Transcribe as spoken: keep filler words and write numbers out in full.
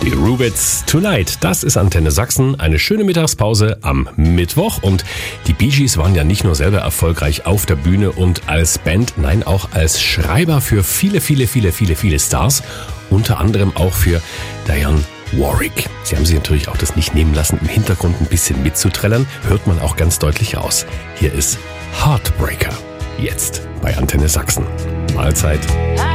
Die Rubits Tonight, das ist Antenne Sachsen. Eine schöne Mittagspause am Mittwoch. Und die Bee Gees waren ja nicht nur selber erfolgreich auf der Bühne und als Band, nein, auch als Schreiber für viele, viele, viele, viele, viele Stars. Unter anderem auch für Dionne Warwick. Sie haben sich natürlich auch das nicht nehmen lassen, im Hintergrund ein bisschen mitzuträllern. Hört man auch ganz deutlich raus. Hier ist Heartbreaker. Jetzt bei Antenne Sachsen. Mahlzeit.